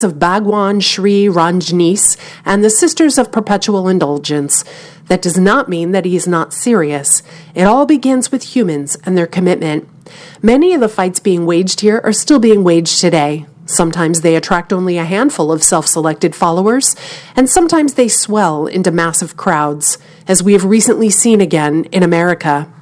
of Bhagwan Sri Rajneesh and the Sisters of Perpetual Indulgence. That does not mean that he is not serious. It all begins with humans and their commitment. Many of the fights being waged here are still being waged today. Sometimes they attract only a handful of self-selected followers, and sometimes they swell into massive crowds, as we have recently seen again in America.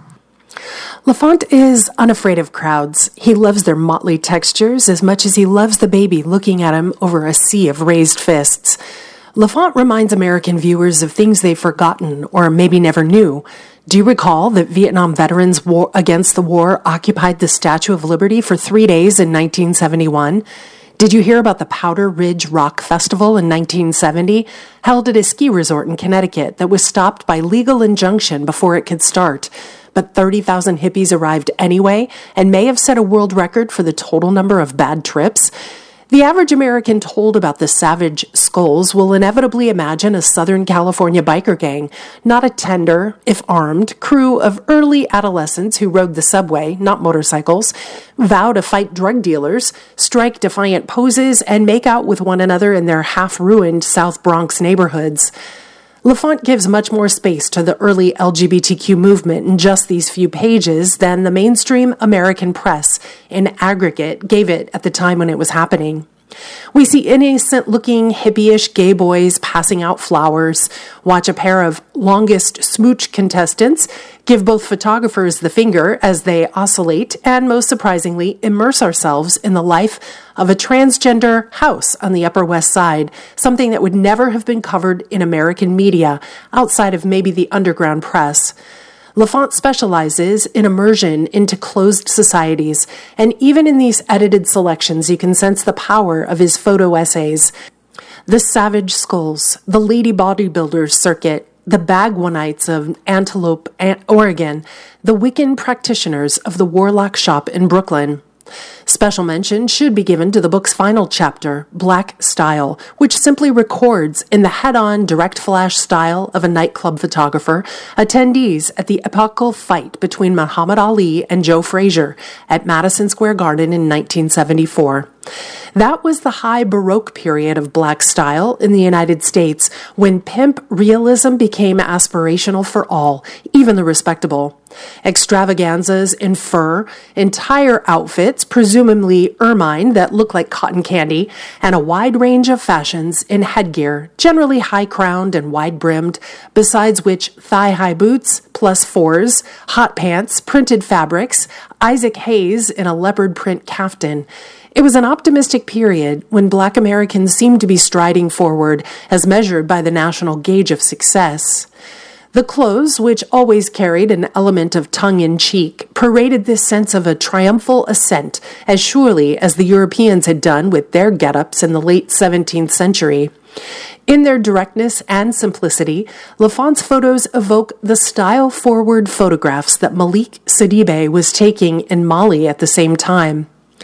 Lafont is unafraid of crowds. He loves their motley textures as much as he loves the baby looking at him over a sea of raised fists. Lafont reminds American viewers of things they've forgotten or maybe never knew. Do you recall that Vietnam veterans against the war occupied the Statue of Liberty for 3 days in 1971? Did you hear about the Powder Ridge Rock Festival in 1970, held at a ski resort in Connecticut that was stopped by legal injunction before it could start? But 30,000 hippies arrived anyway and may have set a world record for the total number of bad trips. The average American told about the Savage Skulls will inevitably imagine a Southern California biker gang, not a tender, if armed, crew of early adolescents who rode the subway, not motorcycles, vow to fight drug dealers, strike defiant poses, and make out with one another in their half-ruined South Bronx neighborhoods. Lafont gives much more space to the early LGBTQ movement in just these few pages than the mainstream American press in aggregate gave it at the time when it was happening. We see innocent-looking, hippie-ish gay boys passing out flowers, watch a pair of longest smooch contestants give both photographers the finger as they oscillate, and most surprisingly, immerse ourselves in the life of a transgender house on the Upper West Side, something that would never have been covered in American media outside of maybe the underground press. Lafont specializes in immersion into closed societies, and even in these edited selections, you can sense the power of his photo essays. The Savage Skulls, the Lady Bodybuilders circuit, the Bagwanites of Antelope, Oregon, the Wiccan practitioners of the Warlock Shop in Brooklyn. Special mention should be given to the book's final chapter, Black Style, which simply records in the head-on direct flash style of a nightclub photographer attendees at the epochal fight between Muhammad Ali and Joe Frazier at Madison Square Garden in 1974. That was the high Baroque period of Black style in the United States, when pimp realism became aspirational for all, even the respectable. Extravaganzas in fur, entire outfits, presumably ermine that look like cotton candy, and a wide range of fashions in headgear, generally high-crowned and wide-brimmed, besides which thigh-high boots, plus fours, hot pants, printed fabrics, Isaac Hayes in a leopard print caftan. It was an optimistic period when Black Americans seemed to be striding forward as measured by the national gauge of success. The clothes, which always carried an element of tongue-in-cheek, paraded this sense of a triumphal ascent as surely as the Europeans had done with their get-ups in the late 17th century. In their directness and simplicity, Lafont's photos evoke the style-forward photographs that Malik Sidibe was taking in Mali at the same time.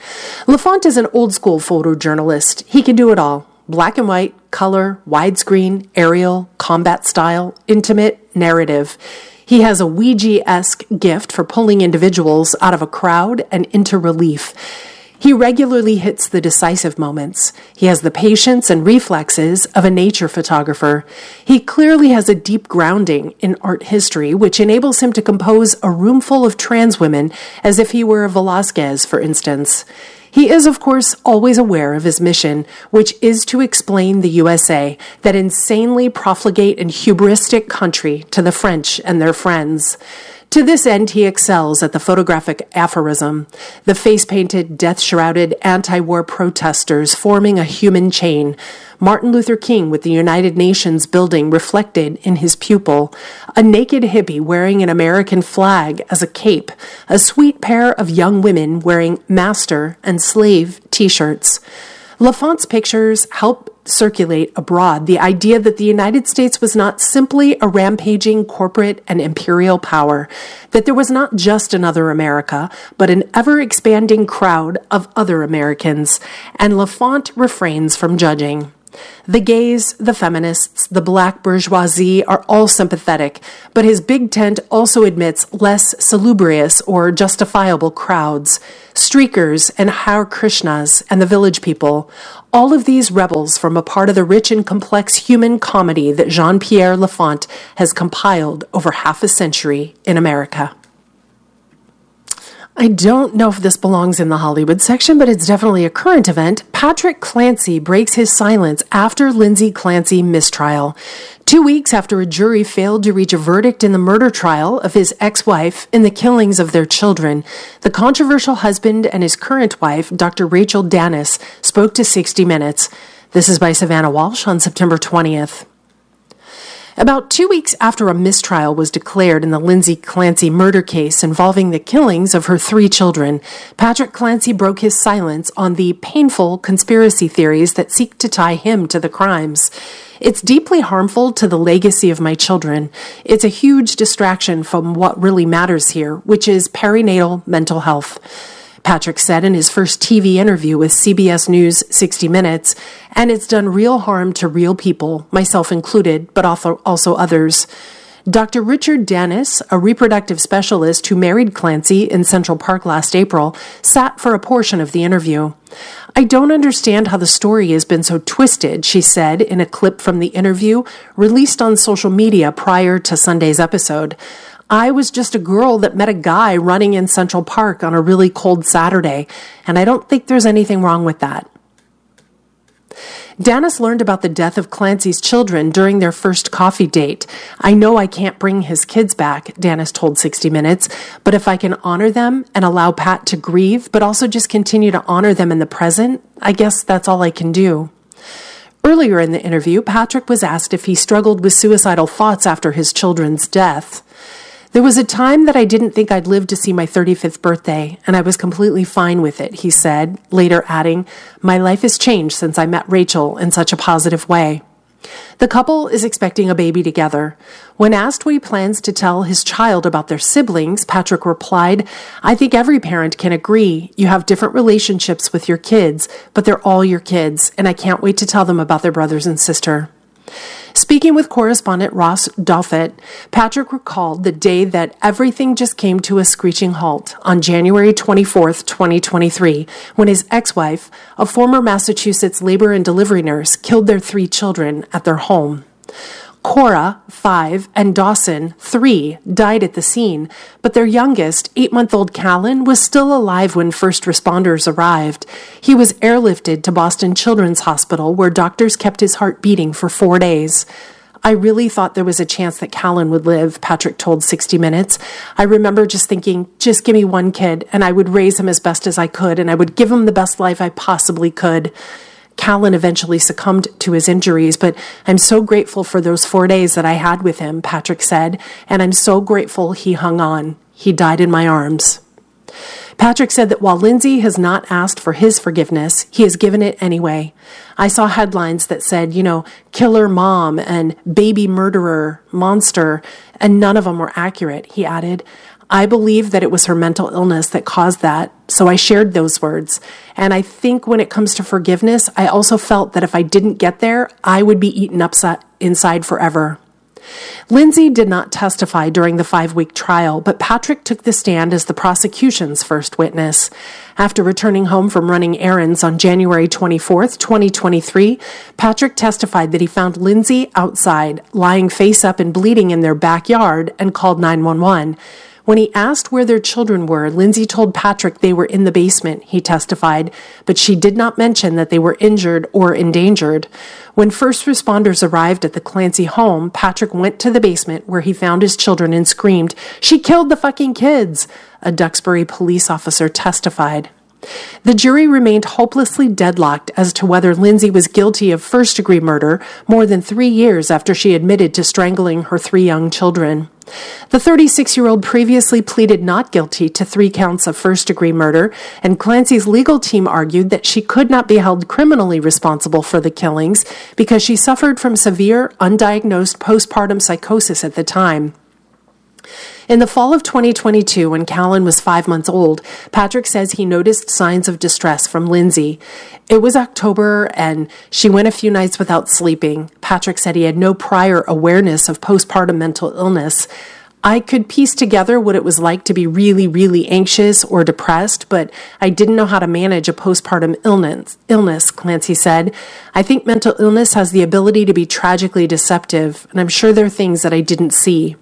Lafont is an old-school photojournalist. He can do it all. Black and white, color, widescreen, aerial, combat style, intimate, narrative. He has a Ouija-esque gift for pulling individuals out of a crowd and into relief. He regularly hits the decisive moments. He has the patience and reflexes of a nature photographer. He clearly has a deep grounding in art history, which enables him to compose a room full of trans women as if he were a Velázquez, for instance. He is, of course, always aware of his mission, which is to explain the USA, that insanely profligate and hubristic country, to the French and their friends. To this end, he excels at the photographic aphorism, the face-painted, death-shrouded anti-war protesters forming a human chain, Martin Luther King with the United Nations building reflected in his pupil, a naked hippie wearing an American flag as a cape, a sweet pair of young women wearing master and slave t-shirts. Lafont's pictures help circulate abroad the idea that the United States was not simply a rampaging corporate and imperial power, that there was not just another America, but an ever-expanding crowd of other Americans, and Lafont refrains from judging. The gays, the feminists, the black bourgeoisie are all sympathetic, but his big tent also admits less salubrious or justifiable crowds, streakers and Hare Krishnas and the village people, all of these rebels from a part of the rich and complex human comedy that Jean-Pierre Lafont has compiled over half a century in America. I don't know if this belongs in the Hollywood section, but it's definitely a current event. Patrick Clancy breaks his silence after Lindsay Clancy mistrial. 2 weeks after a jury failed to reach a verdict in the murder trial of his ex-wife in the killings of their children, the controversial husband and his current wife, Dr. Rachel Danis, spoke to 60 Minutes. This is by Savannah Walsh on September 20th. About 2 weeks after a mistrial was declared in the Lindsay Clancy murder case involving the killings of her 3 children, Patrick Clancy broke his silence on the painful conspiracy theories that seek to tie him to the crimes. It's deeply harmful to the legacy of my children. It's a huge distraction from what really matters here, which is perinatal mental health. Patrick said in his first TV interview with CBS News 60 Minutes, and it's done real harm to real people, myself included, but also others. Dr. Richard Danis, a reproductive specialist who married Clancy in Central Park last April, sat for a portion of the interview. I don't understand how the story has been so twisted, she said in a clip from the interview released on social media prior to Sunday's episode. I was just a girl that met a guy running in Central Park on a really cold Saturday, and I don't think there's anything wrong with that. Danis learned about the death of Clancy's children during their first coffee date. I know I can't bring his kids back, Danis told 60 Minutes, but if I can honor them and allow Pat to grieve, but also just continue to honor them in the present, I guess that's all I can do. Earlier in the interview, Patrick was asked if he struggled with suicidal thoughts after his children's death. There was a time that I didn't think I'd live to see my 35th birthday, and I was completely fine with it, he said, later adding, my life has changed since I met Rachel in such a positive way. The couple is expecting a baby together. When asked what he plans to tell his child about their siblings, Patrick replied, I think every parent can agree you have different relationships with your kids, but they're all your kids, and I can't wait to tell them about their brothers and sister. Speaking with correspondent Ross Douthat, Patrick recalled the day that everything just came to a screeching halt on January 24th, 2023, when his ex-wife, a former Massachusetts labor and delivery nurse, killed their 3 children at their home. Cora, 5, and Dawson, 3, died at the scene, but their youngest, 8-month-old Callan, was still alive when first responders arrived. He was airlifted to Boston Children's Hospital, where doctors kept his heart beating for 4 days. I really thought there was a chance that Callan would live, Patrick told 60 Minutes. I remember just thinking, just give me one kid, and I would raise him as best as I could, and I would give him the best life I possibly could. Callan eventually succumbed to his injuries, but I'm so grateful for those 4 days that I had with him, Patrick said, and I'm so grateful he hung on. He died in my arms. Patrick said that while Lindsay has not asked for his forgiveness, he has given it anyway. I saw headlines that said, killer mom and baby murderer, monster, and none of them were accurate, he added. I believe that it was her mental illness that caused that, so I shared those words. And I think when it comes to forgiveness, I also felt that if I didn't get there, I would be eaten up inside forever. Lindsay did not testify during the 5-week trial, but Patrick took the stand as the prosecution's first witness. After returning home from running errands on January 24th, 2023, Patrick testified that he found Lindsay outside, lying face up and bleeding in their backyard, and called 911. When he asked where their children were, Lindsay told Patrick they were in the basement, he testified, but she did not mention that they were injured or endangered. When first responders arrived at the Clancy home, Patrick went to the basement where he found his children and screamed, "She killed the fucking kids!" a Duxbury police officer testified. The jury remained hopelessly deadlocked as to whether Lindsay was guilty of first-degree murder more than 3 years after she admitted to strangling her 3 young children. The 36-year-old previously pleaded not guilty to 3 counts of first-degree murder, and Clancy's legal team argued that she could not be held criminally responsible for the killings because she suffered from severe, undiagnosed postpartum psychosis at the time. In the fall of 2022, when Callan was 5 months old, Patrick says he noticed signs of distress from Lindsay. It was October, and she went a few nights without sleeping. Patrick said he had no prior awareness of postpartum mental illness. I could piece together what it was like to be really, really anxious or depressed, but I didn't know how to manage a postpartum illness, Clancy said. I think mental illness has the ability to be tragically deceptive, and I'm sure there are things that I didn't see.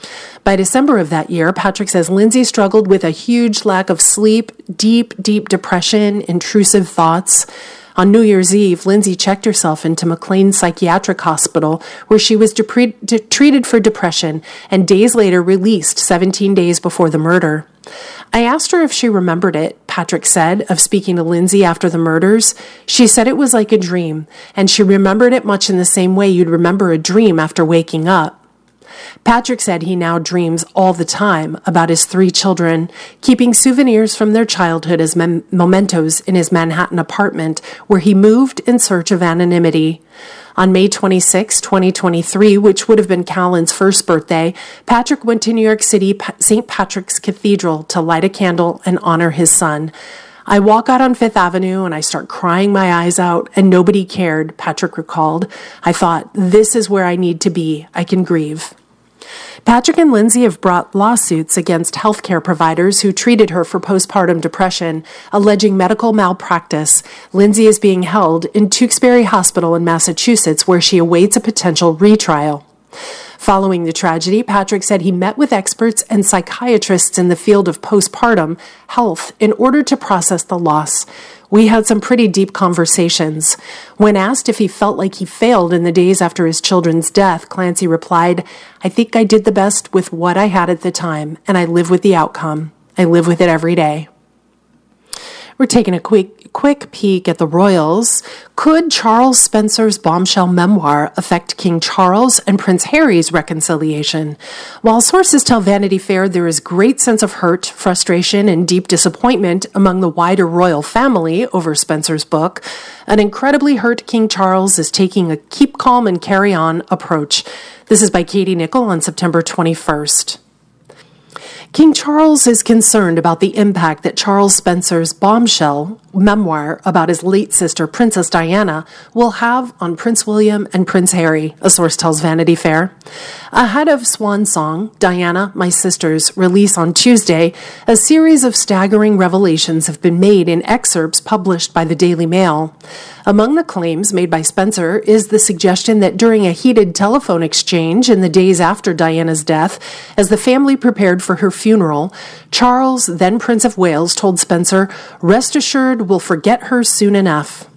By December of that year, Patrick says Lindsay struggled with a huge lack of sleep, deep depression, intrusive thoughts. On New Year's Eve, Lindsay checked herself into McLean Psychiatric Hospital, where she was treated for depression and days later released 17 days before the murder. I asked her if she remembered it, Patrick said, of speaking to Lindsay after the murders. She said it was like a dream, and she remembered it much in the same way you'd remember a dream after waking up. Patrick said he now dreams all the time about his 3 children, keeping souvenirs from their childhood as mementos in his Manhattan apartment, where he moved in search of anonymity. On May 26, 2023, which would have been Callan's first birthday, Patrick went to New York City St. Patrick's Cathedral to light a candle and honor his son. I walk out on Fifth Avenue and I start crying my eyes out, and nobody cared, Patrick recalled. I thought, this is where I need to be. I can grieve. Patrick and Lindsay have brought lawsuits against healthcare providers who treated her for postpartum depression, alleging medical malpractice. Lindsay is being held in Tewksbury Hospital in Massachusetts, where she awaits a potential retrial. Following the tragedy, Patrick said he met with experts and psychiatrists in the field of postpartum health in order to process the loss. We had some pretty deep conversations. When asked if he felt like he failed in the days after his children's death, Clancy replied, I think I did the best with what I had at the time, and I live with the outcome. I live with it every day. We're taking a quick peek at the royals. Could Charles Spencer's bombshell memoir affect King Charles and Prince Harry's reconciliation? While sources tell Vanity Fair there is great sense of hurt, frustration, and deep disappointment among the wider royal family over Spencer's book, an incredibly hurt King Charles is taking a keep calm and carry on approach. This is by Katie Nichol on September 21st. King Charles is concerned about the impact that Charles Spencer's bombshell memoir about his late sister, Princess Diana, will have on Prince William and Prince Harry, a source tells Vanity Fair. Ahead of Swan Song, Diana, My Sister's release on Tuesday, a series of staggering revelations have been made in excerpts published by the Daily Mail. Among the claims made by Spencer is the suggestion that during a heated telephone exchange in the days after Diana's death, as the family prepared for her funeral, Charles, then Prince of Wales, told Spencer, "Rest assured we'll forget her soon enough."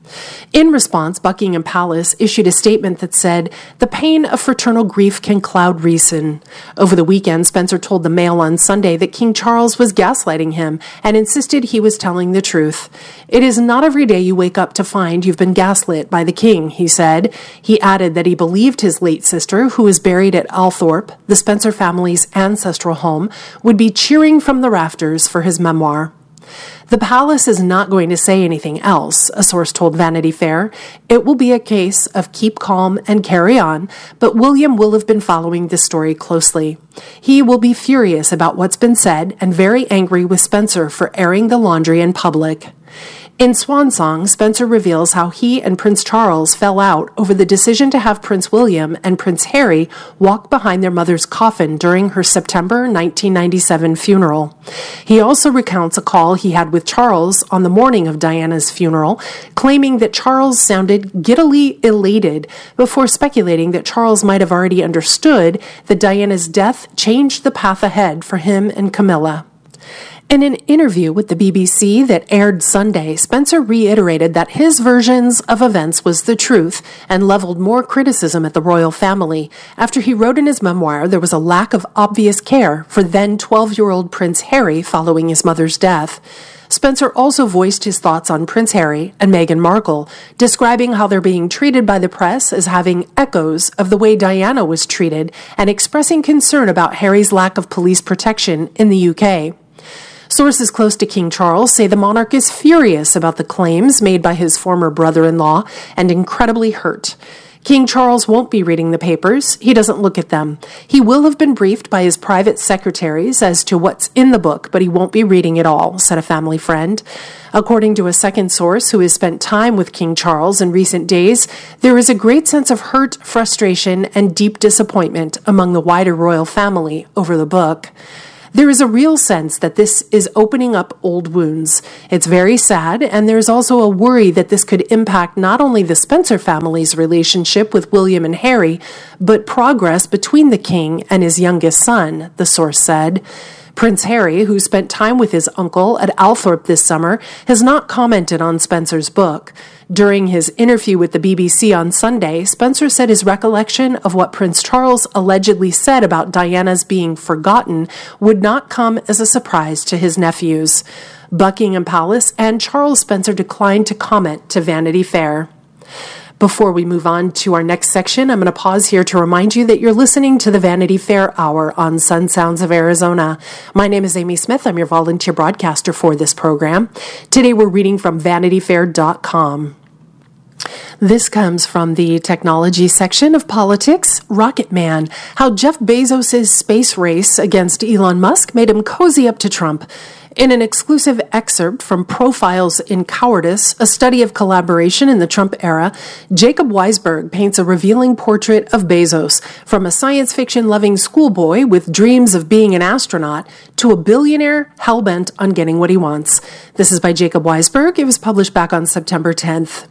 In response, Buckingham Palace issued a statement that said, the pain of fraternal grief can cloud reason. Over the weekend, Spencer told the Mail on Sunday that King Charles was gaslighting him and insisted he was telling the truth. It is not every day you wake up to find you've been gaslit by the king, he said. He added that he believed his late sister, who is buried at Althorpe, the Spencer family's ancestral home, would be cheering from the rafters for his memoir. The palace is not going to say anything else, a source told Vanity Fair. It will be a case of keep calm and carry on, but William will have been following this story closely. He will be furious about what's been said and very angry with Spencer for airing the laundry in public. In Swan Song, Spencer reveals how he and Prince Charles fell out over the decision to have Prince William and Prince Harry walk behind their mother's coffin during her September 1997 funeral. He also recounts a call he had with Charles on the morning of Diana's funeral, claiming that Charles sounded giddily elated before speculating that Charles might have already understood that Diana's death changed the path ahead for him and Camilla. In an interview with the BBC that aired Sunday, Spencer reiterated that his versions of events was the truth and leveled more criticism at the royal family. After he wrote in his memoir there was a lack of obvious care for then 12-year-old Prince Harry following his mother's death. Spencer also voiced his thoughts on Prince Harry and Meghan Markle, describing how they're being treated by the press as having echoes of the way Diana was treated and expressing concern about Harry's lack of police protection in the UK. Sources close to King Charles say the monarch is furious about the claims made by his former brother-in-law and incredibly hurt. King Charles won't be reading the papers. He doesn't look at them. He will have been briefed by his private secretaries as to what's in the book, but he won't be reading it all, said a family friend. According to a second source who has spent time with King Charles in recent days, there is a great sense of hurt, frustration, and deep disappointment among the wider royal family over the book. There is a real sense that this is opening up old wounds. It's very sad, and there's also a worry that this could impact not only the Spencer family's relationship with William and Harry, but progress between the king and his youngest son, the source said. Prince Harry, who spent time with his uncle at Althorp this summer, has not commented on Spencer's book. During his interview with the BBC on Sunday, Spencer said his recollection of what Prince Charles allegedly said about Diana's being forgotten would not come as a surprise to his nephews. Buckingham Palace and Charles Spencer declined to comment to Vanity Fair. Before we move on to our next section, I'm going to pause here to remind you that you're listening to the Vanity Fair Hour on Sun Sounds of Arizona. My name is Amy Smith. I'm your volunteer broadcaster for this program. Today we're reading from VanityFair.com. This comes from the technology section of Politics. Rocket Man, how Jeff Bezos' space race against Elon Musk made him cozy up to Trump. In an exclusive excerpt from Profiles in Cowardice, a study of collaboration in the Trump era, Jacob Weisberg paints a revealing portrait of Bezos, from a science fiction-loving schoolboy with dreams of being an astronaut to a billionaire hell-bent on getting what he wants. This is by Jacob Weisberg. It was published back on September 10th.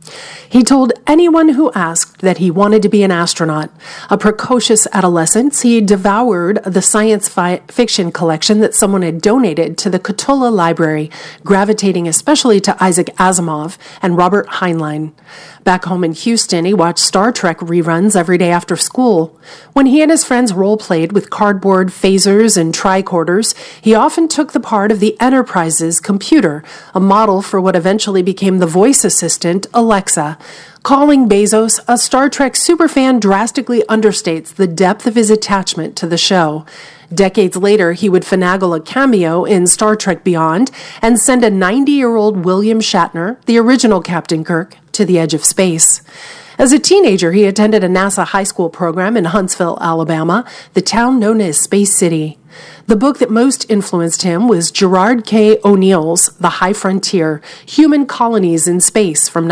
He told anyone who asked that he wanted to be an astronaut. A precocious adolescent, he devoured the science fiction collection that someone had donated to the Cotula Library, gravitating especially to Isaac Asimov and Robert Heinlein. Back home in Houston, he watched Star Trek reruns every day after school. When he and his friends role-played with cardboard phasers and tricorders, he often took the part of the Enterprise's computer, a model for what eventually became the voice assistant, Alexa. Calling Bezos a Star Trek superfan drastically understates the depth of his attachment to the show. Decades later, he would finagle a cameo in Star Trek Beyond and send a 90-year-old William Shatner, the original Captain Kirk, to the edge of space. As a teenager, he attended a NASA high school program in Huntsville, Alabama, the town known as Space City. The book that most influenced him was Gerard K. O'Neill's The High Frontier, Human Colonies in Space from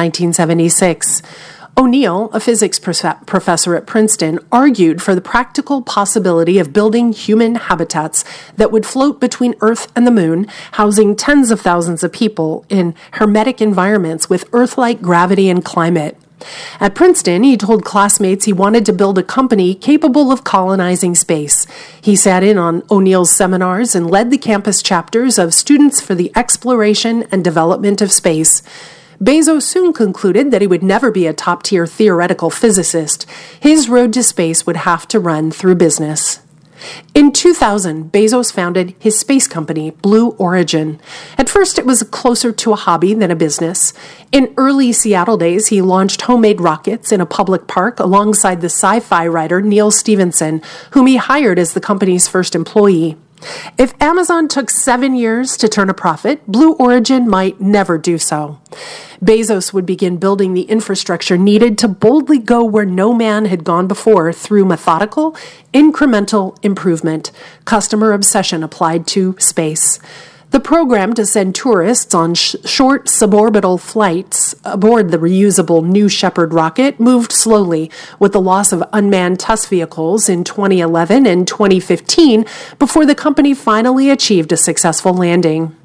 1976. O'Neill, a physics professor at Princeton, argued for the practical possibility of building human habitats that would float between Earth and the Moon, housing tens of thousands of people in hermetic environments with Earth-like gravity and climate. At Princeton, he told classmates he wanted to build a company capable of colonizing space. He sat in on O'Neill's seminars and led the campus chapters of Students for the Exploration and Development of Space. Bezos soon concluded that he would never be a top-tier theoretical physicist. His road to space would have to run through business. In 2000, Bezos founded his space company, Blue Origin. At first, it was closer to a hobby than a business. In early Seattle days, he launched homemade rockets in a public park alongside the sci-fi writer Neal Stephenson, whom he hired as the company's first employee. If Amazon took 7 years to turn a profit, Blue Origin might never do so. Bezos would begin building the infrastructure needed to boldly go where no man had gone before through methodical, incremental improvement. Customer obsession applied to space. The program to send tourists on short suborbital flights aboard the reusable New Shepard rocket moved slowly, with the loss of unmanned test vehicles in 2011 and 2015 before the company finally achieved a successful landing.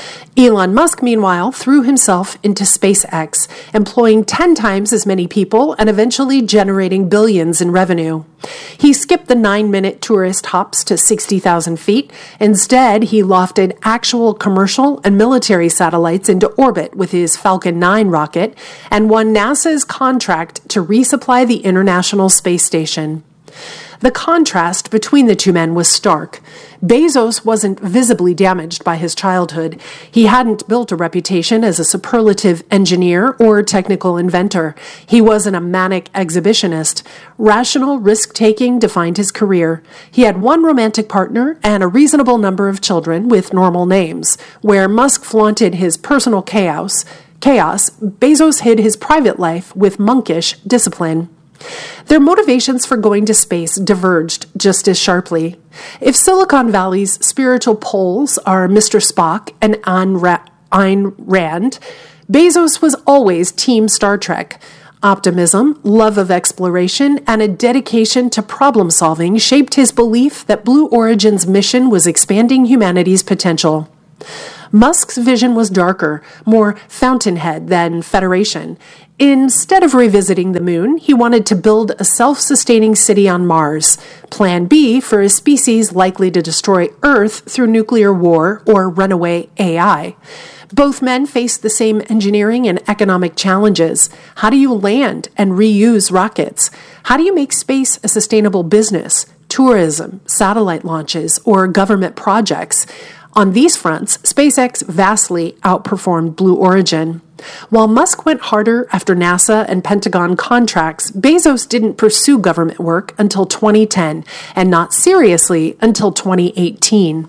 Elon Musk, meanwhile, threw himself into SpaceX, employing 10 times as many people and eventually generating billions in revenue. He skipped the 9-minute tourist hops to 60,000 feet. Instead, he lofted actual commercial and military satellites into orbit with his Falcon 9 rocket and won NASA's contract to resupply the International Space Station. The contrast between the two men was stark. Bezos wasn't visibly damaged by his childhood. He hadn't built a reputation as a superlative engineer or technical inventor. He wasn't a manic exhibitionist. Rational risk-taking defined his career. He had one romantic partner and a reasonable number of children with normal names. Where Musk flaunted his personal chaos, Bezos hid his private life with monkish discipline. Their motivations for going to space diverged just as sharply. If Silicon Valley's spiritual poles are Mr. Spock and Ayn Rand, Bezos was always Team Star Trek. Optimism, love of exploration, and a dedication to problem solving shaped his belief that Blue Origin's mission was expanding humanity's potential. Musk's vision was darker, more fountainhead than Federation. Instead of revisiting the moon, he wanted to build a self-sustaining city on Mars, Plan B for a species likely to destroy Earth through nuclear war or runaway AI. Both men faced the same engineering and economic challenges. How do you land and reuse rockets? How do you make space a sustainable business, tourism, satellite launches, or government projects? On these fronts, SpaceX vastly outperformed Blue Origin. While Musk went harder after NASA and Pentagon contracts, Bezos didn't pursue government work until 2010, and not seriously until 2018.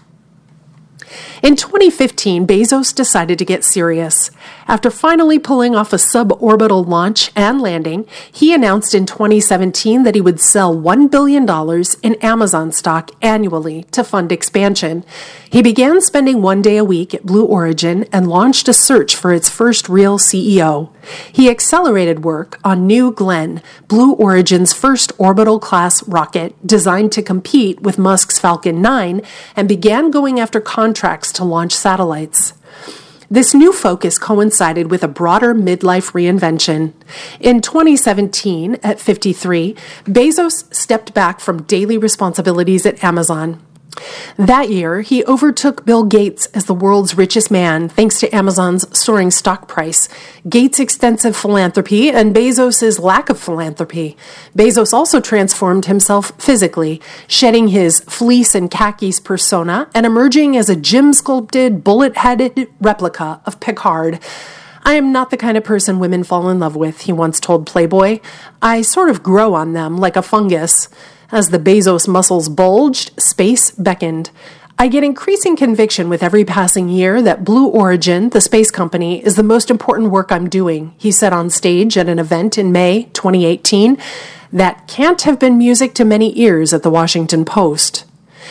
In 2015, Bezos decided to get serious. After finally pulling off a suborbital launch and landing, he announced in 2017 that he would sell $1 billion in Amazon stock annually to fund expansion. He began spending one day a week at Blue Origin and launched a search for its first real CEO. He accelerated work on New Glenn, Blue Origin's first orbital-class rocket designed to compete with Musk's Falcon 9, and began going after contracts to launch satellites. This new focus coincided with a broader midlife reinvention. In 2017, at 53, Bezos stepped back from daily responsibilities at Amazon. That year, he overtook Bill Gates as the world's richest man thanks to Amazon's soaring stock price, Gates' extensive philanthropy, and Bezos' lack of philanthropy. Bezos also transformed himself physically, shedding his fleece and khakis persona and emerging as a gym-sculpted, bullet-headed replica of Picard. "I am not the kind of person women fall in love with," he once told Playboy. "I sort of grow on them like a fungus." As the Bezos muscles bulged, space beckoned. "I get increasing conviction with every passing year that Blue Origin, the space company, is the most important work I'm doing," he said on stage at an event in May 2018. That can't have been music to many ears at the Washington Post.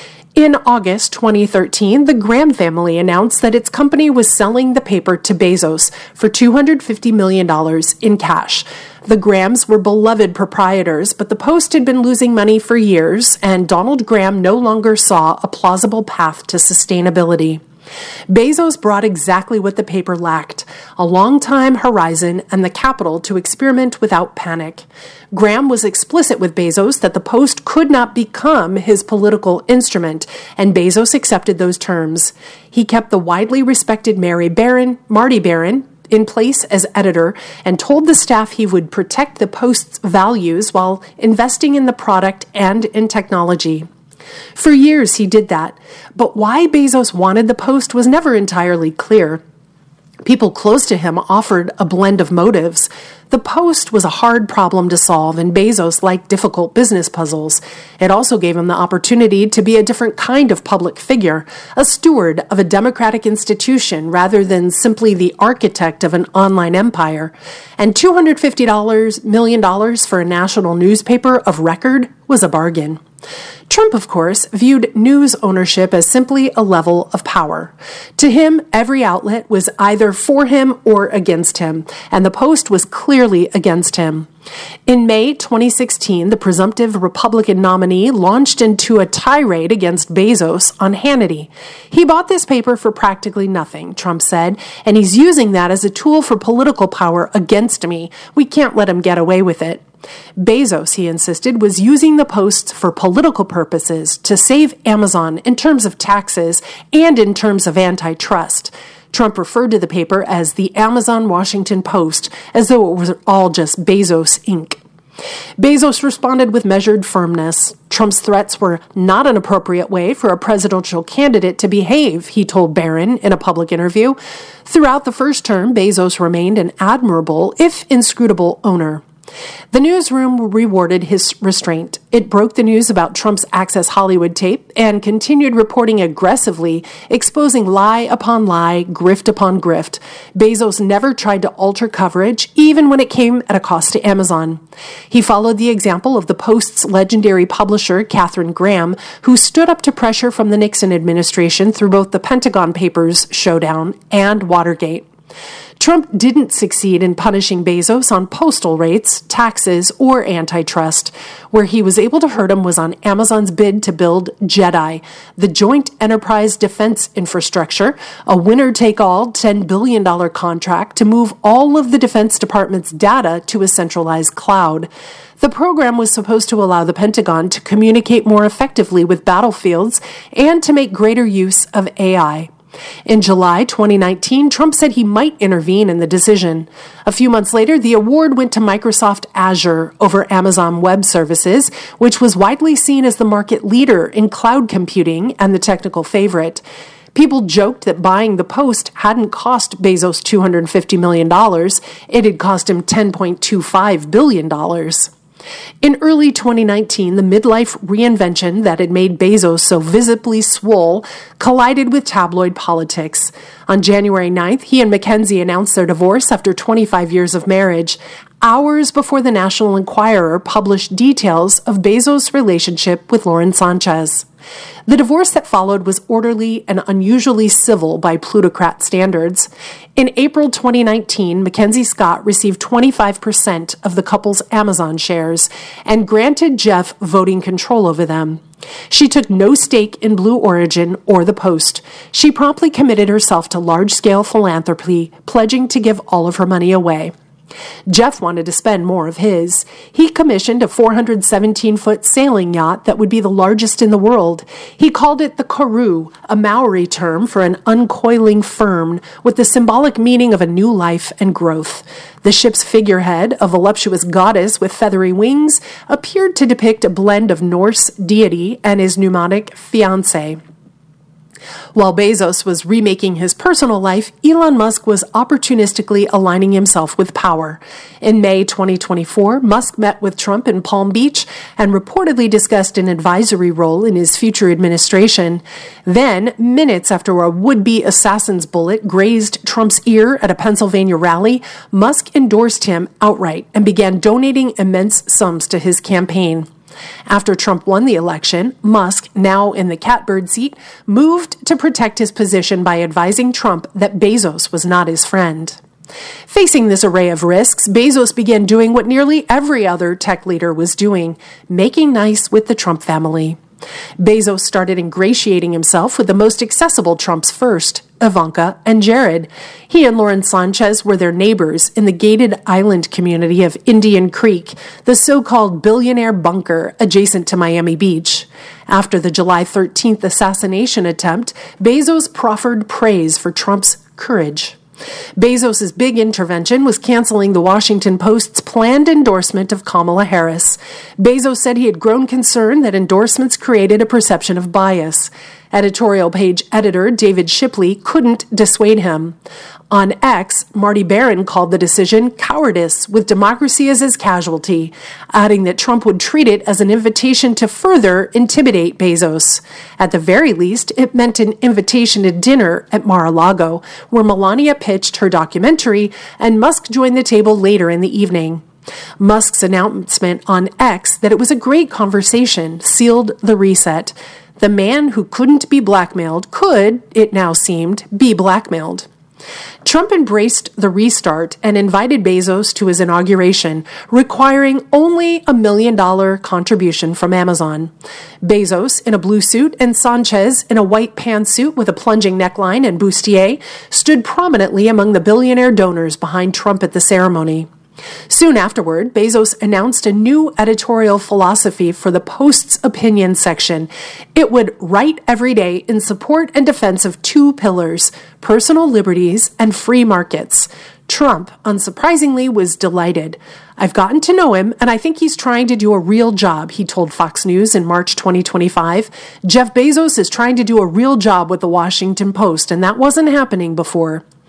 In August 2013, the Graham family announced that its company was selling the paper to Bezos for $250 million in cash. The Grahams were beloved proprietors, but the Post had been losing money for years, and Donald Graham no longer saw a plausible path to sustainability. Bezos brought exactly what the paper lacked, a long-time horizon and the capital to experiment without panic. Graham was explicit with Bezos that the Post could not become his political instrument, and Bezos accepted those terms. He kept the widely respected Marty Baron, in place as editor and told the staff he would protect the Post's values while investing in the product and in technology. For years he did that, but why Bezos wanted the Post was never entirely clear. People close to him offered a blend of motives. The Post was a hard problem to solve, and Bezos liked difficult business puzzles. It also gave him the opportunity to be a different kind of public figure, a steward of a democratic institution rather than simply the architect of an online empire. And $250 million for a national newspaper of record was a bargain. Trump, of course, viewed news ownership as simply a level of power. To him, every outlet was either for him or against him, and the Post was clearly against him. In May 2016, the presumptive Republican nominee launched into a tirade against Bezos on Hannity. "He bought this paper for practically nothing," Trump said, "and he's using that as a tool for political power against me. We can't let him get away with it." Bezos, he insisted, was using the Post for political purposes to save Amazon in terms of taxes and in terms of antitrust. Trump referred to the paper as the Amazon Washington Post, as though it was all just Bezos Inc. Bezos responded with measured firmness. Trump's threats were not an appropriate way for a presidential candidate to behave, he told Barron in a public interview. Throughout the first term, Bezos remained an admirable, if inscrutable, owner. The newsroom rewarded his restraint. It broke the news about Trump's Access Hollywood tape and continued reporting aggressively, exposing lie upon lie, grift upon grift. Bezos never tried to alter coverage, even when it came at a cost to Amazon. He followed the example of the Post's legendary publisher, Katharine Graham, who stood up to pressure from the Nixon administration through both the Pentagon Papers showdown and Watergate. Trump didn't succeed in punishing Bezos on postal rates, taxes, or antitrust. Where he was able to hurt him was on Amazon's bid to build JEDI, the Joint Enterprise Defense Infrastructure, a winner-take-all $10 billion contract to move all of the Defense Department's data to a centralized cloud. The program was supposed to allow the Pentagon to communicate more effectively with battlefields and to make greater use of AI. In July 2019, Trump said he might intervene in the decision. A few months later, the award went to Microsoft Azure over Amazon Web Services, which was widely seen as the market leader in cloud computing and the technical favorite. People joked that buying the Post hadn't cost Bezos $250 million. It had cost him $10.25 billion. In early 2019, the midlife reinvention that had made Bezos so visibly swole collided with tabloid politics. On January 9th, he and Mackenzie announced their divorce after 25 years of marriage, hours before the National Enquirer published details of Bezos' relationship with Lauren Sanchez. The divorce that followed was orderly and unusually civil by plutocrat standards. In April 2019, Mackenzie Scott received 25% of the couple's Amazon shares and granted Jeff voting control over them. She took no stake in Blue Origin or the Post. She promptly committed herself to large-scale philanthropy, pledging to give all of her money away. Jeff wanted to spend more of his. He commissioned a 417-foot sailing yacht that would be the largest in the world. He called it the Karoo, a Maori term for an uncoiling fern with the symbolic meaning of a new life and growth. The ship's figurehead, a voluptuous goddess with feathery wings, appeared to depict a blend of Norse deity and his pneumatic fiancé. While Bezos was remaking his personal life, Elon Musk was opportunistically aligning himself with power. In May 2024, Musk met with Trump in Palm Beach and reportedly discussed an advisory role in his future administration. Then, minutes after a would-be assassin's bullet grazed Trump's ear at a Pennsylvania rally, Musk endorsed him outright and began donating immense sums to his campaign. After Trump won the election, Musk, now in the catbird seat, moved to protect his position by advising Trump that Bezos was not his friend. Facing this array of risks, Bezos began doing what nearly every other tech leader was doing, making nice with the Trump family. Bezos started ingratiating himself with the most accessible Trumps first, Ivanka and Jared. He and Lauren Sanchez were their neighbors in the gated island community of Indian Creek, the so-called billionaire bunker adjacent to Miami Beach. After the July 13th assassination attempt, Bezos proffered praise for Trump's courage. Bezos' big intervention was canceling the Washington Post's planned endorsement of Kamala Harris. Bezos said he had grown concerned that endorsements created a perception of bias. Editorial page editor David Shipley couldn't dissuade him. On X, Marty Barron called the decision cowardice with democracy as his casualty, adding that Trump would treat it as an invitation to further intimidate Bezos. At the very least, it meant an invitation to dinner at Mar-a-Lago, where Melania pitched her documentary and Musk joined the table later in the evening. Musk's announcement on X that it was a great conversation sealed the reset. The man who couldn't be blackmailed could, it now seemed, be blackmailed. Trump embraced the restart and invited Bezos to his inauguration, requiring only $1 million contribution from Amazon. Bezos, in a blue suit, and Sanchez, in a white pantsuit with a plunging neckline and bustier, stood prominently among the billionaire donors behind Trump at the ceremony. Soon afterward, Bezos announced a new editorial philosophy for the Post's opinion section. It would write every day in support and defense of two pillars, personal liberties and free markets. Trump, unsurprisingly, was delighted. "I've gotten to know him, and I think he's trying to do a real job," he told Fox News in March 2025. "Jeff Bezos is trying to do a real job with the Washington Post, and that wasn't happening before."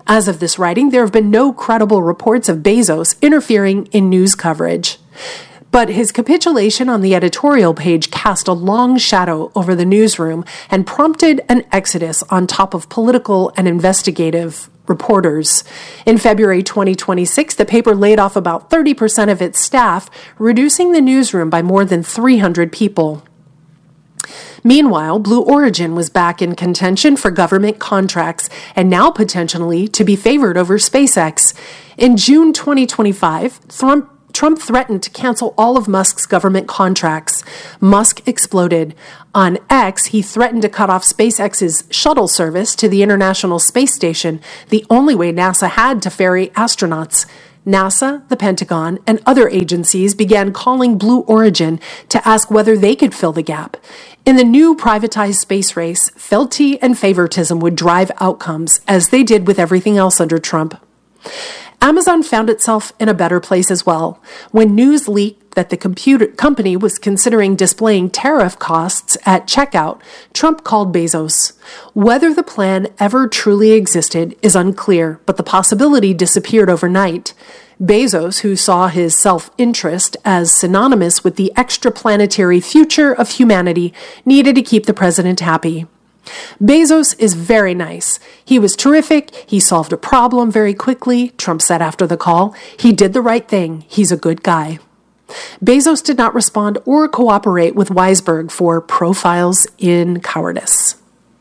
As of this writing, there have been no credible reports of Bezos interfering in news coverage. But his capitulation on the editorial page cast a long shadow over the newsroom and prompted an exodus on top of political and investigative reporters. In February 2026, the paper laid off about 30% of its staff, reducing the newsroom by more than 300 people. Meanwhile, Blue Origin was back in contention for government contracts and now potentially to be favored over SpaceX. In June 2025, Trump threatened to cancel all of Musk's government contracts. Musk exploded. On X, he threatened to cut off SpaceX's shuttle service to the International Space Station, the only way NASA had to ferry astronauts. NASA, the Pentagon, and other agencies began calling Blue Origin to ask whether they could fill the gap. In the new privatized space race, fealty and favoritism would drive outcomes, as they did with everything else under Trump. Amazon found itself in a better place as well. When news leaked that the company was considering displaying tariff costs at checkout, Trump called Bezos. Whether the plan ever truly existed is unclear, but the possibility disappeared overnight. Bezos, who saw his self-interest as synonymous with the extraplanetary future of humanity, needed to keep the president happy. Bezos is very nice. He was terrific. He solved a problem very quickly, Trump said after the call. He did the right thing. He's a good guy. Bezos did not respond or cooperate with Weisberg for profiles in cowardice.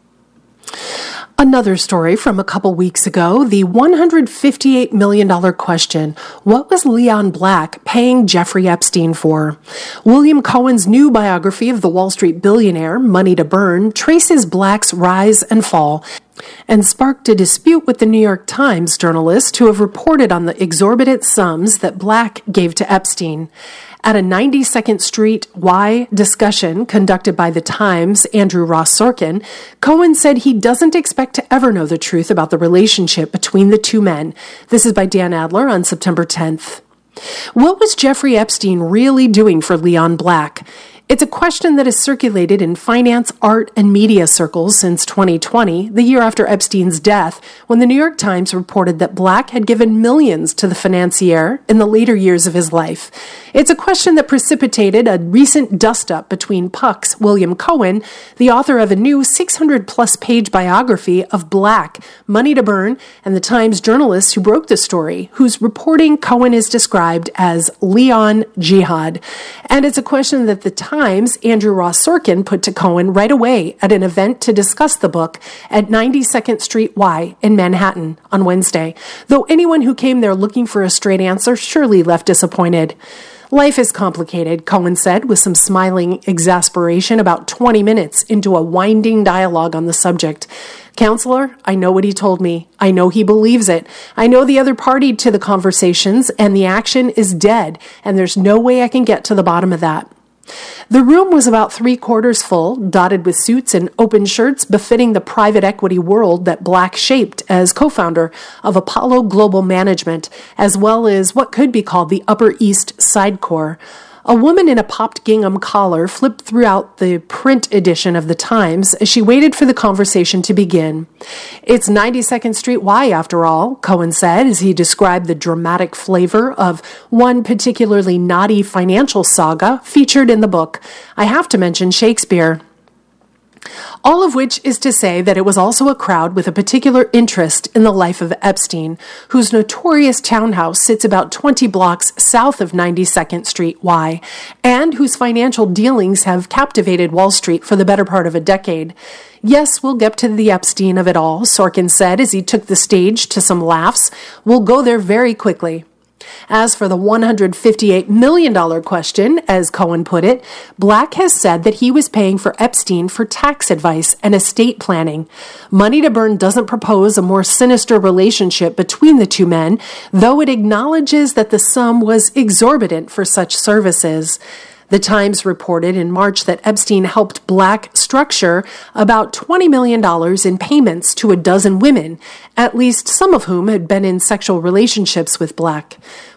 Another story from a couple weeks ago, the $158 million question, what was Leon Black paying Jeffrey Epstein for? William Cohen's new biography of the Wall Street billionaire, Money to Burn, traces Black's rise and fall and sparked a dispute with the New York Times journalists who have reported on the exorbitant sums that Black gave to Epstein. At a 92nd Street Y discussion conducted by the Times' Andrew Ross Sorkin, Cohen said he doesn't expect to ever know the truth about the relationship between the two men. This is by Dan Adler on September 10th. What was Jeffrey Epstein really doing for Leon Black? It's a question that has circulated in finance, art, and media circles since 2020, the year after Epstein's death, when the New York Times reported that Black had given millions to the financier in the later years of his life. It's a question that precipitated a recent dust-up between Puck's William Cohen, the author of a new 600-plus page biography of Black, Money to Burn, and the Times journalist who broke the story, whose reporting Cohen is described as Leon Jihad. And it's a question that the Times, Andrew Ross Sorkin, put to Cohen right away at an event to discuss the book at 92nd Street Y in Manhattan on Wednesday, though anyone who came there looking for a straight answer surely left disappointed. Life is complicated, Cohen said with some smiling exasperation about 20 minutes into a winding dialogue on the subject. Counselor, I know what he told me. I know he believes it. I know the other party to the conversations, and the action is dead, and there's no way I can get to the bottom of that. The room was about 3/4 full, dotted with suits and open shirts befitting the private equity world that Black shaped as co-founder of Apollo Global Management, as well as what could be called the Upper East Sidecore. A woman in a popped gingham collar flipped throughout the print edition of the Times as she waited for the conversation to begin. It's 92nd Street Y, after all, Cohen said as he described the dramatic flavor of one particularly naughty financial saga featured in the book. I have to mention Shakespeare. All of which is to say that it was also a crowd with a particular interest in the life of Epstein, whose notorious townhouse sits about 20 blocks south of 92nd Street Y, and whose financial dealings have captivated Wall Street for the better part of a decade. Yes, we'll get to the Epstein of it all, Sorkin said as he took the stage to some laughs. We'll go there very quickly. As for the $158 million question, as Cohen put it, Black has said that he was paying for Epstein for tax advice and estate planning. Money to Burn doesn't propose a more sinister relationship between the two men, though it acknowledges that the sum was exorbitant for such services. The Times reported in March that Epstein helped Black structure about $20 million in payments to a dozen women, at least some of whom had been in sexual relationships with Black.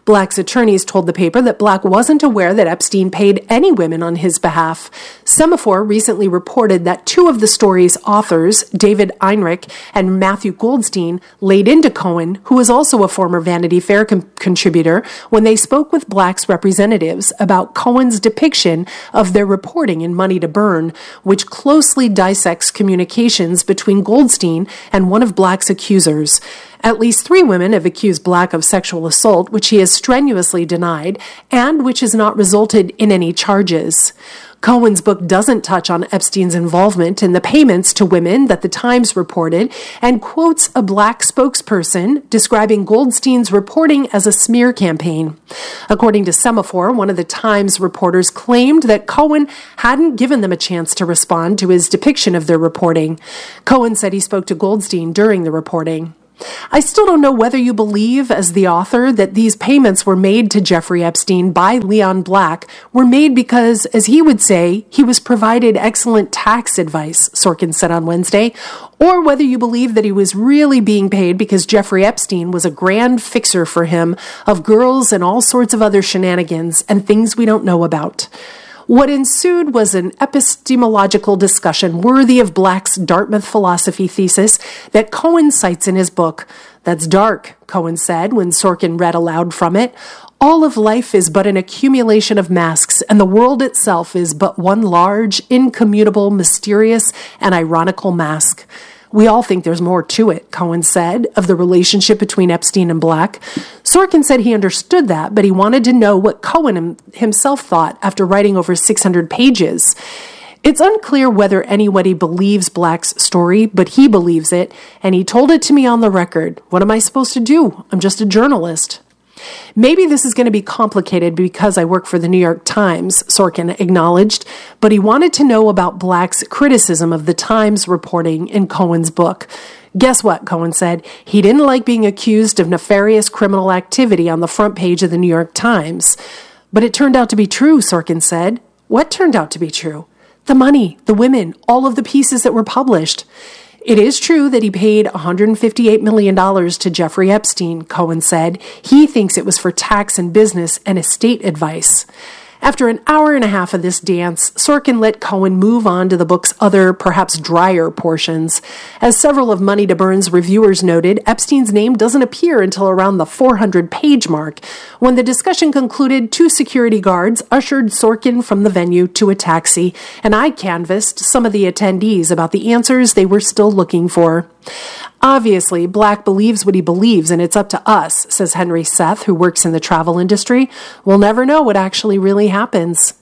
Black's attorneys told the paper that Black wasn't aware that Epstein paid any women on his behalf. Semaphore recently reported that two of the story's authors, David Einrich and Matthew Goldstein, laid into Cohen, who was also a former Vanity Fair contributor, when they spoke with Black's representatives about Cohen's depiction of their reporting in Money to Burn, which closely dissects communications between Goldstein and one of Black's accusers. At least 3 women have accused Black of sexual assault, which he has strenuously denied, and which has not resulted in any charges. Cohen's book doesn't touch on Epstein's involvement in the payments to women that the Times reported, and quotes a Black spokesperson describing Goldstein's reporting as a smear campaign. According to Semaphore, one of the Times reporters claimed that Cohen hadn't given them a chance to respond to his depiction of their reporting. Cohen said he spoke to Goldstein during the reporting. I still don't know whether you believe, as the author, that these payments were made to Jeffrey Epstein by Leon Black were made because, as he would say, he was provided excellent tax advice, Sorkin said on Wednesday, or whether you believe that he was really being paid because Jeffrey Epstein was a grand fixer for him of girls and all sorts of other shenanigans and things we don't know about. What ensued was an epistemological discussion worthy of Black's Dartmouth philosophy thesis that Cohen cites in his book. That's dark, Cohen said when Sorkin read aloud from it. All of life is but an accumulation of masks, and the world itself is but one large, incommutable, mysterious, and ironical mask. We all think there's more to it, Cohen said, of the relationship between Epstein and Black. Sorkin said he understood that, but he wanted to know what Cohen himself thought after writing over 600 pages. It's unclear whether anybody believes Black's story, but he believes it, and he told it to me on the record. What am I supposed to do? I'm just a journalist. Maybe this is going to be complicated because I work for the New York Times, Sorkin acknowledged, but he wanted to know about Black's criticism of the Times reporting in Cohen's book. Guess what, Cohen said? He didn't like being accused of nefarious criminal activity on the front page of the New York Times. But it turned out to be true, Sorkin said. What turned out to be true? The money, the women, all of the pieces that were published. It is true that he paid $158 million to Jeffrey Epstein, Cohen said. He thinks it was for tax and business and estate advice. After an hour and a half of this dance, Sorkin let Cohen move on to the book's other, perhaps drier portions. As several of Money to Burn's reviewers noted, Epstein's name doesn't appear until around the 400-page mark. When the discussion concluded, 2 security guards ushered Sorkin from the venue to a taxi, and I canvassed some of the attendees about the answers they were still looking for. Obviously, Black believes what he believes, and it's up to us, says Henry Seth, who works in the travel industry. We'll never know what actually really happens.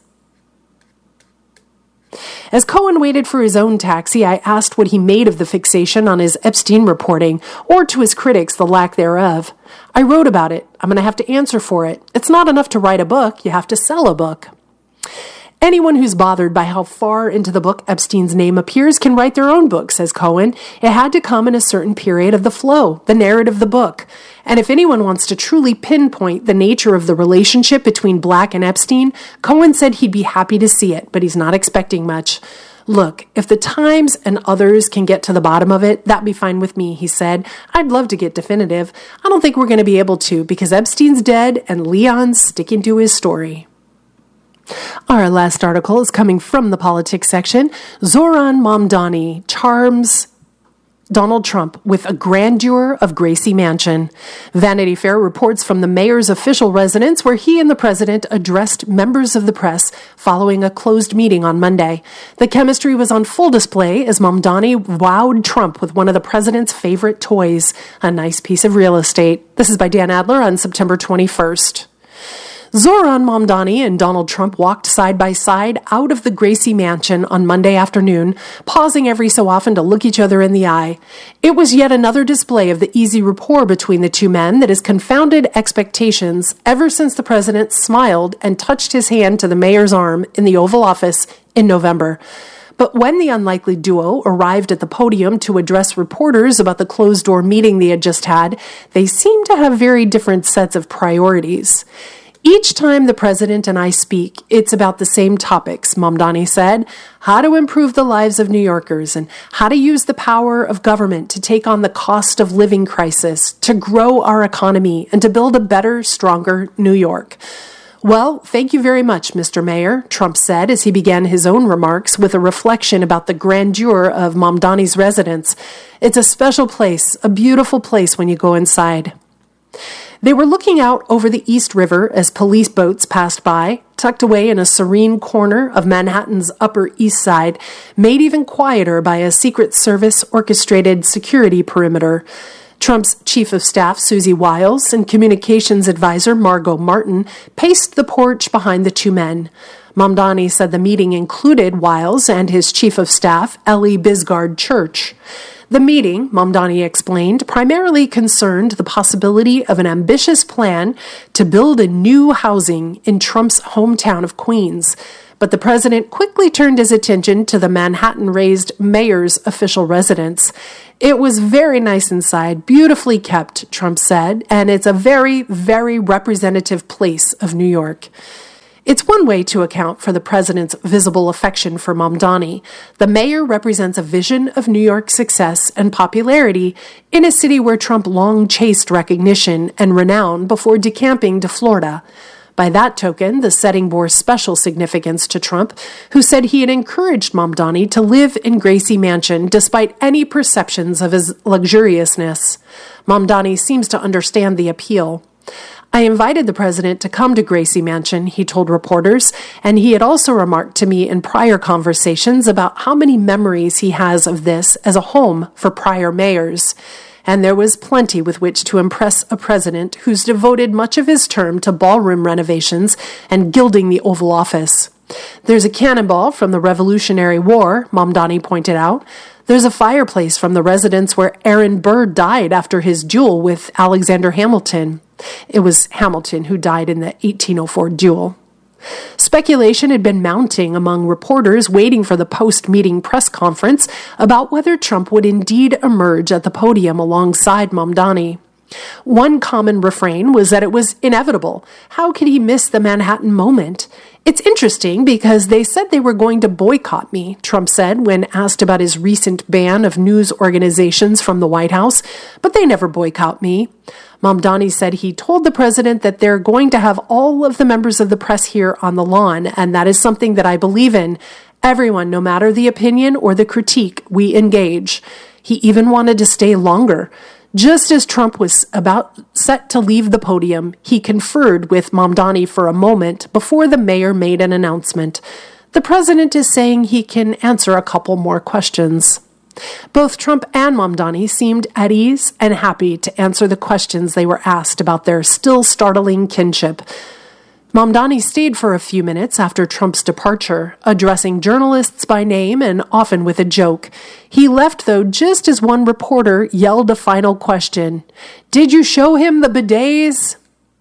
As Cohen waited for his own taxi, I asked what he made of the fixation on his Epstein reporting, or to his critics, the lack thereof. I wrote about it. I'm going to have to answer for it. It's not enough to write a book. You have to sell a book. Anyone who's bothered by how far into the book Epstein's name appears can write their own book, says Cohen. It had to come in a certain period of the flow, the narrative of the book. And if anyone wants to truly pinpoint the nature of the relationship between Black and Epstein, Cohen said he'd be happy to see it, but he's not expecting much. Look, if the Times and others can get to the bottom of it, that'd be fine with me, he said. I'd love to get definitive. I don't think we're going to be able to because Epstein's dead and Leon's sticking to his story. Our last article is coming from the politics section. Zohran Mamdani charms Donald Trump with a grandeur of Gracie Mansion. Vanity Fair reports from the mayor's official residence where he and the president addressed members of the press following a closed meeting on Monday. The chemistry was on full display as Mamdani wowed Trump with one of the president's favorite toys, a nice piece of real estate. This is by Dan Adler on September 21st. Zohran Mamdani and Donald Trump walked side by side out of the Gracie Mansion on Monday afternoon, pausing every so often to look each other in the eye. It was yet another display of the easy rapport between the two men that has confounded expectations ever since the president smiled and touched his hand to the mayor's arm in the Oval Office in November. But when the unlikely duo arrived at the podium to address reporters about the closed-door meeting they had just had, they seemed to have very different sets of priorities. Each time the president and I speak, it's about the same topics, Mamdani said. How to improve the lives of New Yorkers and how to use the power of government to take on the cost of living crisis, to grow our economy, and to build a better, stronger New York. Well, thank you very much, Mr. Mayor, Trump said as he began his own remarks with a reflection about the grandeur of Mamdani's residence. It's a special place, a beautiful place when you go inside. They were looking out over the East River as police boats passed by, tucked away in a serene corner of Manhattan's Upper East Side, made even quieter by a Secret Service orchestrated security perimeter. Trump's chief of staff, Susie Wiles, and communications advisor, Margot Martin, paced the porch behind the two men. Mamdani said the meeting included Wiles and his chief of staff, Ellie Bisgard Church. The meeting, Mamdani explained, primarily concerned the possibility of an ambitious plan to build a new housing in Trump's hometown of Queens. But the president quickly turned his attention to the Manhattan-raised mayor's official residence. It was very nice inside, beautifully kept, Trump said, and it's a very, very representative place of New York. It's one way to account for the president's visible affection for Mamdani. The mayor represents a vision of New York's success and popularity in a city where Trump long chased recognition and renown before decamping to Florida. By that token, the setting bore special significance to Trump, who said he had encouraged Mamdani to live in Gracie Mansion despite any perceptions of his luxuriousness. Mamdani seems to understand the appeal. I invited the president to come to Gracie Mansion, he told reporters, and he had also remarked to me in prior conversations about how many memories he has of this as a home for prior mayors. And there was plenty with which to impress a president who's devoted much of his term to ballroom renovations and gilding the Oval Office. There's a cannonball from the Revolutionary War, Mamdani pointed out. There's a fireplace from the residence where Aaron Burr died after his duel with Alexander Hamilton. It was Hamilton who died in the 1804 duel. Speculation had been mounting among reporters waiting for the post-meeting press conference about whether Trump would indeed emerge at the podium alongside Mamdani. One common refrain was that it was inevitable. How could he miss the Manhattan moment? It's interesting because they said they were going to boycott me, Trump said when asked about his recent ban of news organizations from the White House, but they never boycott me. Mamdani said he told the president that they're going to have all of the members of the press here on the lawn, and that is something that I believe in. Everyone, no matter the opinion or the critique, we engage. He even wanted to stay longer. Just as Trump was about set to leave the podium, he conferred with Mamdani for a moment before the mayor made an announcement. The president is saying he can answer a couple more questions. Both Trump and Mamdani seemed at ease and happy to answer the questions they were asked about their still startling kinship. Mamdani stayed for a few minutes after Trump's departure, addressing journalists by name and often with a joke. He left, though, just as one reporter yelled a final question. "Did you show him the bidets?"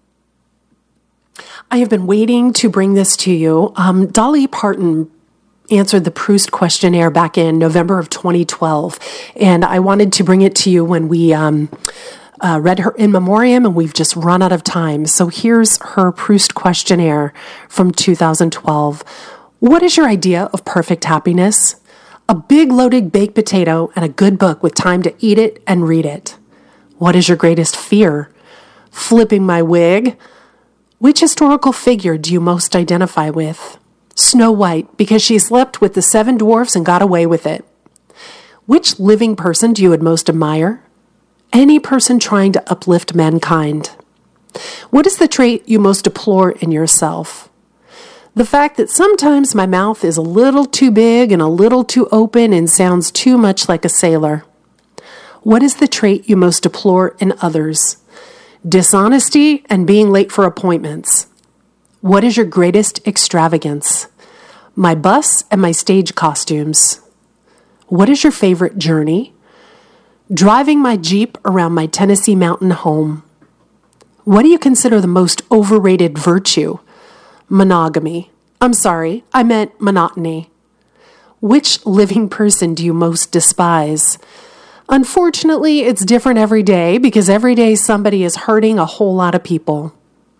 I have been waiting to bring this to you. Dolly Parton answered the Proust questionnaire back in November of 2012, and I wanted to bring it to you when we read her in memoriam, and we've just run out of time. So here's her Proust questionnaire from 2012. What is your idea of perfect happiness? A big loaded baked potato and a good book with time to eat it and read it. What is your greatest fear? Flipping my wig. Which historical figure do you most identify with? Snow White, because she slept with the 7 dwarfs and got away with it. Which living person do you would most admire? Any person trying to uplift mankind. What is the trait you most deplore in yourself? The fact that sometimes my mouth is a little too big and a little too open and sounds too much like a sailor. What is the trait you most deplore in others? Dishonesty and being late for appointments. What is your greatest extravagance? My bus and my stage costumes. What is your favorite journey? Driving my Jeep around my Tennessee mountain home. What do you consider the most overrated virtue? Monogamy. I'm sorry, I meant monotony. Which living person do you most despise? Unfortunately, it's different every day because every day somebody is hurting a whole lot of people.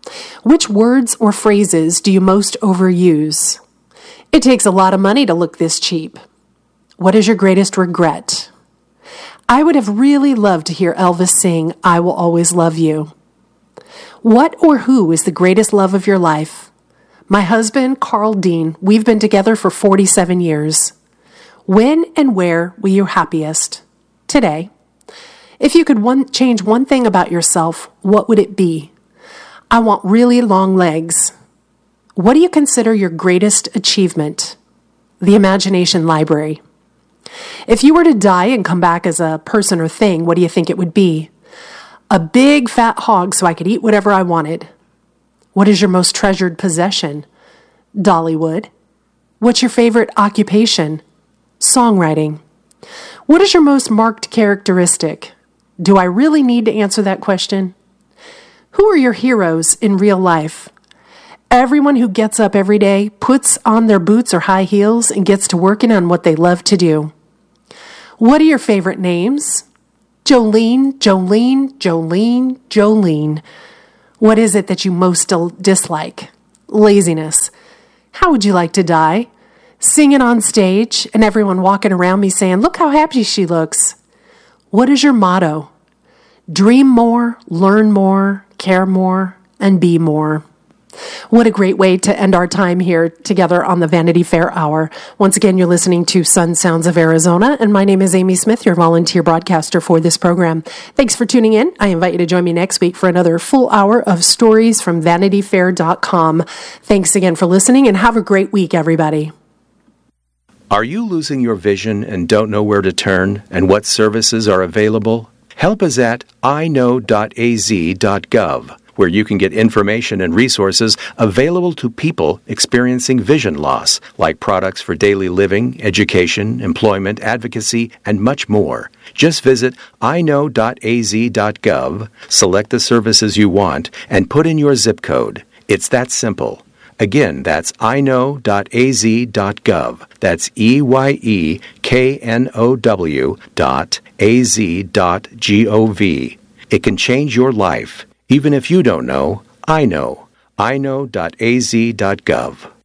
Which words or phrases do you most overuse? It takes a lot of money to look this cheap. What is your greatest regret? I would have really loved to hear Elvis sing, "I Will Always Love You." What or who is the greatest love of your life? My husband, Carl Dean. We've been together for 47 years. When and where were you happiest? Today. If you could change one thing about yourself, what would it be? I want really long legs. What do you consider your greatest achievement? The imagination library. If you were to die and come back as a person or thing, what do you think it would be? A big fat hog so I could eat whatever I wanted. What is your most treasured possession? Dollywood. What's your favorite occupation? Songwriting. What is your most marked characteristic? Do I really need to answer that question? Who are your heroes in real life? Everyone who gets up every day, puts on their boots or high heels, and gets to working on what they love to do. What are your favorite names? Jolene, Jolene, Jolene, Jolene. What is it that you most dislike? Laziness. How would you like to die? Singing on stage and everyone walking around me saying, "Look how happy she looks." What is your motto? Dream more, learn more, care more, and be more. What a great way to end our time here together on the Vanity Fair Hour. Once again, you're listening to Sun Sounds of Arizona, and my name is Amy Smith, your volunteer broadcaster for this program. Thanks for tuning in. I invite you to join me next week for another full hour of stories from VanityFair.com. Thanks again for listening, and have a great week, everybody. Are you losing your vision and don't know where to turn and what services are available? Help is at iknow.az.gov, where you can get information and resources available to people experiencing vision loss, like products for daily living, education, employment, advocacy, and much more. Just visit iknow.az.gov, select the services you want, and put in your zip code. It's that simple. Again, that's iknow.az.gov. That's EYEKNOW.az.gov. It can change your life. Even if you don't know, I know. iknow.az.gov.